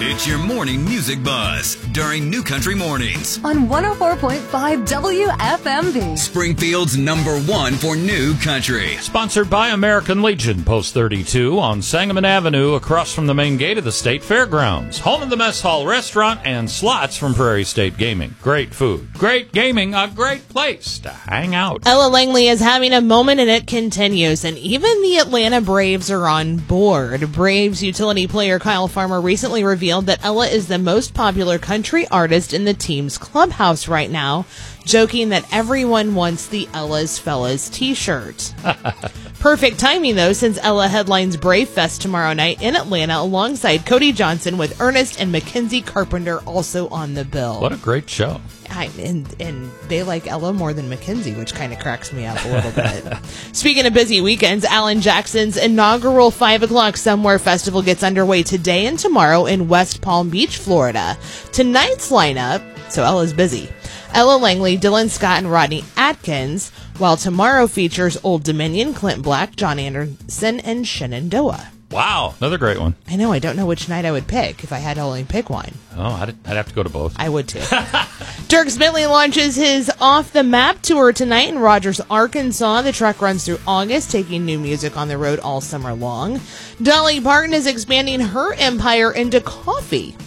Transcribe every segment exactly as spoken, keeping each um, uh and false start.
It's your morning music buzz during New Country Mornings on one oh four point five W F M B. Springfield's number one for New Country. Sponsored by American Legion, Post thirty-two on Sangamon Avenue across from the main gate of the State Fairgrounds. Home of the Mess Hall Restaurant and slots from Prairie State Gaming. Great food, great gaming, a great place to hang out. Ella Langley is having a moment and it continues, and even the Atlanta Braves are on board. Braves utility player Kyle Farmer recently revealed that Ella is the most popular country artist in the team's clubhouse right now, joking that everyone wants the Ella's Fellas t-shirt. Perfect timing, though, since Ella headlines Brave Fest tomorrow night in Atlanta alongside Cody Johnson, with Ernest and Mackenzie Carpenter also on the bill. What a great show. I, and, and they like Ella more than Mackenzie, which kind of cracks me up a little bit. Speaking of busy weekends, Alan Jackson's inaugural five o'clock Somewhere Festival gets underway today and tomorrow in West Palm Beach, Florida. Tonight's lineup, so Ella's busy: Ella Langley, Dylan Scott, and Rodney Atkins, while tomorrow features Old Dominion, Clint Black, John Anderson, and Shenandoah. Wow, another great one. I know, I don't know which night I would pick if I had to only pick one. Oh, I'd, I'd have to go to both. I would too. Dierks Bentley launches his Off the Map tour tonight in Rogers, Arkansas. The truck runs through August, taking new music on the road all summer long. Dolly Parton is expanding her empire into coffee.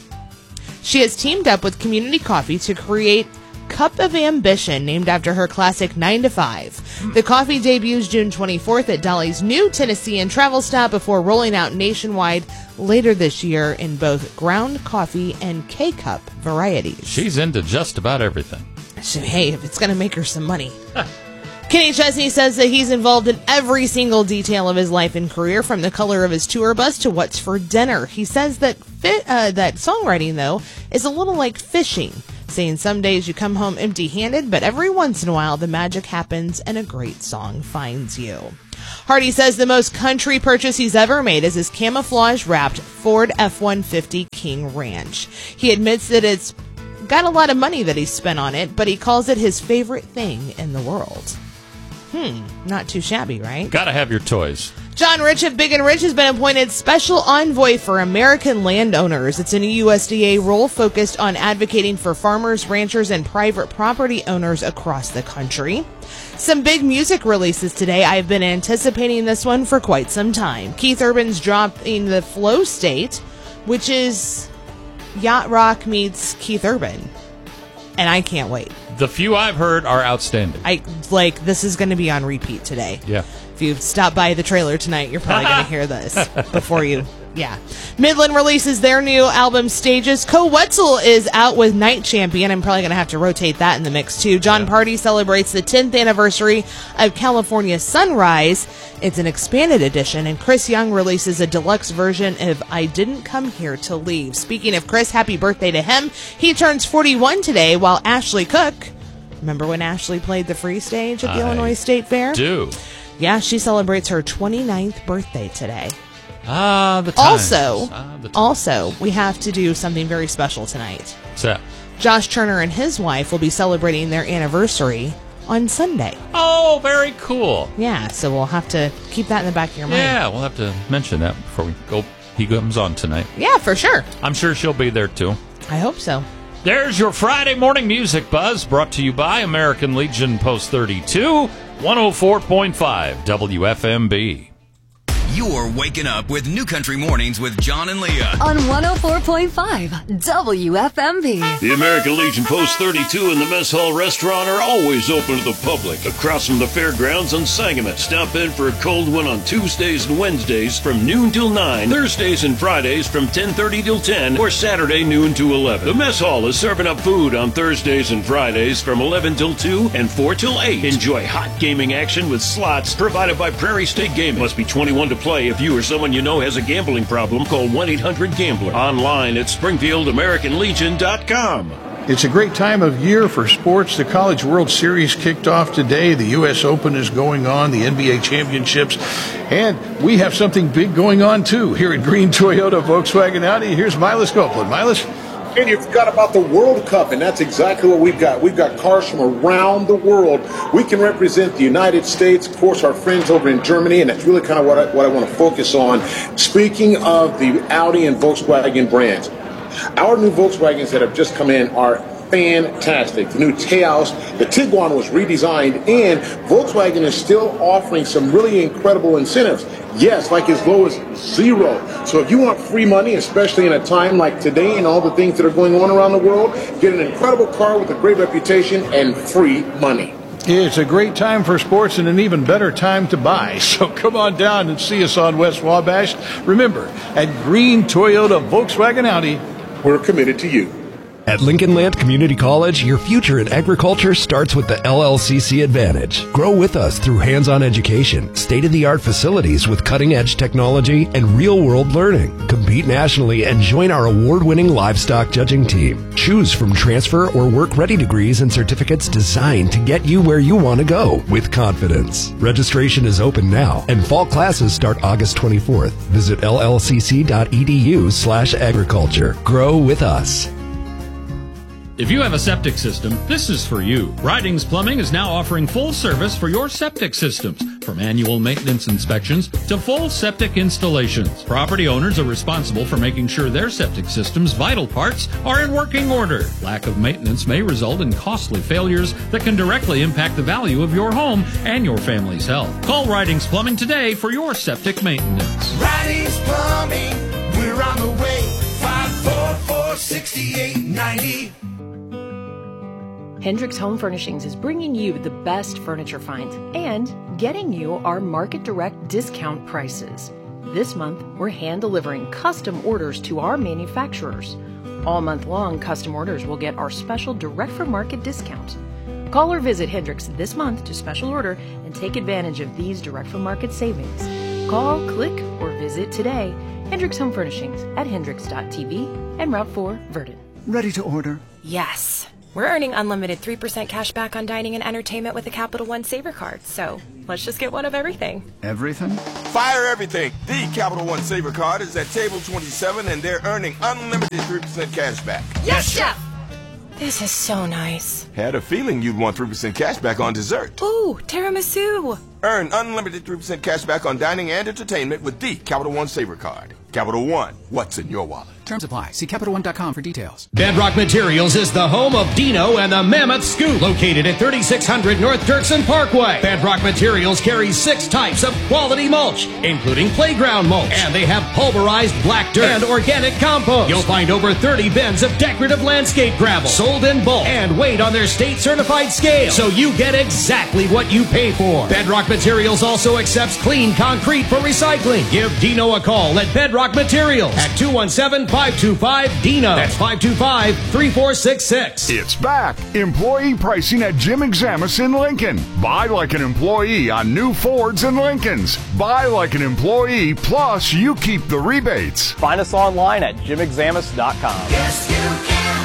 She has teamed up with Community Coffee to create Cup of Ambition, named after her classic nine to five. The coffee debuts June twenty-fourth at Dolly's new Tennessean travel stop before rolling out nationwide later this year in both ground coffee and K-Cup varieties. She's into just about everything. So, hey, if it's going to make her some money. Kenny Chesney says that he's involved in every single detail of his life and career, from the color of his tour bus to what's for dinner. He says that fit, uh, that songwriting, though, is a little like fishing, saying some days you come home empty-handed, but every once in a while the magic happens and a great song finds you. Hardy says the most country purchase he's ever made is his camouflage-wrapped Ford F one fifty King Ranch. He admits that it's got a lot of money that he's spent on it, but he calls it his favorite thing in the world. Hmm, not too shabby, right? Gotta have your toys. John Rich of Big and Rich has been appointed Special Envoy for American Landowners. It's a new U S D A role focused on advocating for farmers, ranchers, and private property owners across the country. Some big music releases today. I've been anticipating this one for quite some time. Keith Urban's dropping the Flow State, which is yacht rock meets Keith Urban. And I can't wait. The few I've heard are outstanding. I like this is going to be on repeat today. Yeah. If you stop by the trailer tonight, you're probably going to hear this before you. Yeah. Midland releases their new album, Stages. Co Wetzel is out with Night Champion. I'm probably going to have to rotate that in the mix, too. John yeah. Party celebrates the tenth anniversary of California Sunrise. It's an expanded edition, and Chris Young releases a deluxe version of I Didn't Come Here to Leave. Speaking of Chris, happy birthday to him. He turns forty-one today, while Ashley Cook, remember when Ashley played the free stage at the I Illinois State Fair? do. Yeah, she celebrates her twenty-ninth birthday today. Ah, the times. Also, ah, the times. also, we have to do something very special tonight. What's that? Josh Turner and his wife will be celebrating their anniversary on Sunday. Oh, very cool. Yeah, so we'll have to keep that in the back of your mind. Yeah, we'll have to mention that before we go. He comes on tonight. Yeah, for sure. I'm sure she'll be there, too. I hope so. There's your Friday morning music buzz, brought to you by American Legion Post thirty-two, one oh four point five W F M B. You're waking up with New Country Mornings with John and Leah on one oh four point five W F M B. The American Legion Post thirty-two and the Mess Hall Restaurant are always open to the public across from the fairgrounds on Sangamon. Stop in for a cold one on Tuesdays and Wednesdays from noon till nine, Thursdays and Fridays from ten thirty till ten, or Saturday noon to eleven. The Mess Hall is serving up food on Thursdays and Fridays from eleven till two and four till eight. Enjoy hot gaming action with slots provided by Prairie State Gaming. Must be twenty-one to play. If you or someone you know has a gambling problem, call one eight hundred gambler. Online at Springfield American Legion dot com. It's a great time of year for sports. The College World Series kicked off today. The U S Open is going on, the N B A championships. And we have something big going on, too, here at Green Toyota Volkswagen Audi. Here's Milas Copeland. Milas? And you forgot about the World Cup, and that's exactly what we've got. We've got cars from around the world. We can represent the United States, of course, our friends over in Germany, and that's really kind of what I, what I want to focus on. Speaking of the Audi and Volkswagen brands, Our new Volkswagens that have just come in are fantastic. The new Taos, the Tiguan was redesigned, and Volkswagen is still offering some really incredible incentives. Yes, like as low as zero. So if you want free money, especially in a time like today and all the things that are going on around the world, get an incredible car with a great reputation and free money. It's a great time for sports and an even better time to buy. So come on down and see us on West Wabash. Remember, at Green Toyota Volkswagen Audi, we're committed to you. At Lincoln Land Community College, your future in agriculture starts with the L L C C Advantage. Grow with us through hands-on education, state-of-the-art facilities with cutting-edge technology, and real-world learning. Compete nationally and join our award-winning livestock judging team. Choose from transfer or work-ready degrees and certificates designed to get you where you want to go with confidence. Registration is open now, and fall classes start August twenty-fourth. Visit L L C C dot E D U slash agriculture. Grow with us. If you have a septic system, this is for you. Ridings Plumbing is now offering full service for your septic systems, from annual maintenance inspections to full septic installations. Property owners are responsible for making sure their septic system's vital parts are in working order. Lack of maintenance may result in costly failures that can directly impact the value of your home and your family's health. Call Ridings Plumbing today for your septic maintenance. Ridings Plumbing, we're on the way. five four four, six eight nine zero. Hendricks Home Furnishings is bringing you the best furniture finds and getting you our market direct discount prices. This month, we're hand delivering custom orders to our manufacturers. All month long, custom orders will get our special direct from market discount. Call or visit Hendricks this month to special order and take advantage of these direct from market savings. Call, click, or visit today. Hendricks Home Furnishings at hendricks dot t v and Route four, Verdon. Ready to order? Yes. We're earning unlimited three percent cash back on dining and entertainment with the Capital One Saver Card, so let's just get one of everything. Everything? Fire everything! The Capital One Saver Card is at table twenty-seven, and they're earning unlimited three percent cash back. Yes, Chef! This is so nice. Had a feeling you'd want three percent cash back on dessert. Ooh, tiramisu! Earn unlimited three percent cash back on dining and entertainment with the Capital One Saver Card. Capital One, what's in your wallet? Terms apply. See Capital One dot com for details. Bedrock Materials is the home of Dino and the Mammoth Scoop, located at thirty-six hundred North Dirksen Parkway. Bedrock Materials carries six types of quality mulch, including playground mulch, and they have pulverized black dirt and organic compost. You'll find over thirty bins of decorative landscape gravel, sold in bulk and weighed on their state-certified scale, so you get exactly what you pay for. Bedrock Materials also accepts clean concrete for recycling. Give Dino a call at Bedrock Materials at two one seven, five two five, D I N O. That's five two five, three four six six. It's back. Employee pricing at Jim Examus in Lincoln. Buy like an employee on new Fords and Lincolns. Buy like an employee, plus you keep the rebates. Find us online at jim examus dot com. Yes, you can.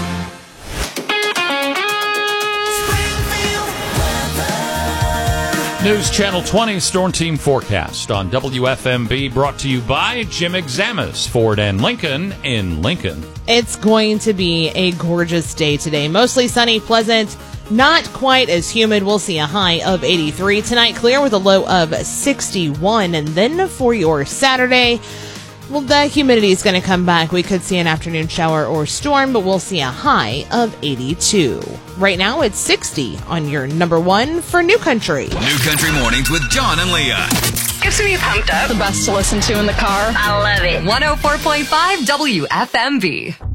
News Channel twenty Storm Team Forecast on W F M B, brought to you by Jim Examus, Ford and Lincoln in Lincoln. It's going to be a gorgeous day today. Mostly sunny, pleasant, not quite as humid. We'll see a high of eighty-three. Tonight, clear with a low of sixty-one. And then for your Saturday, well, the humidity is going to come back. We could see an afternoon shower or storm, but we'll see a high of eighty-two. Right now, it's sixty on your number one for New Country. New Country Mornings with John and Leah. Gets me pumped up. The best to listen to in the car. I love it. one oh four point five W F M B.